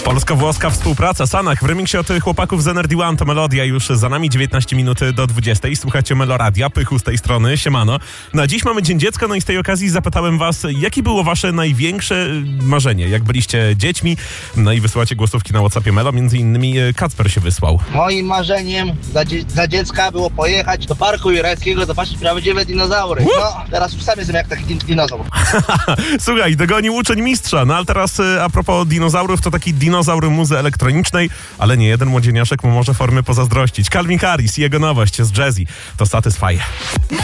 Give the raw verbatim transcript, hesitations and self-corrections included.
Polsko-włoska współpraca. Sanach w remiksie od chłopaków z Energy One. To melodia już za nami, dziewiętnaście minut do dwudziestej. Słuchajcie Meloradia, Pychu z tej strony, siemano. Na dziś mamy Dzień Dziecka, no i z tej okazji zapytałem was, jakie było wasze największe marzenie, jak byliście dziećmi? No i wysyłacie głosówki na WhatsAppie Melo, między innymi Kacper się wysłał. Moim marzeniem dla, dzie- dla dziecka było pojechać do Parku Jurajskiego, zobaczyć prawdziwe dinozaury. Uh! No, teraz już sam jestem jak taki din- dinozaur. Słuchaj, dogonił uczeń mistrza. No ale teraz a propos dinozaurów, to taki dinozaur muzy elektronicznej, ale nie jeden młodzieniaszek mu może formy pozazdrościć. Calvin Harris i jego nowość z Jazzy to Satisfy.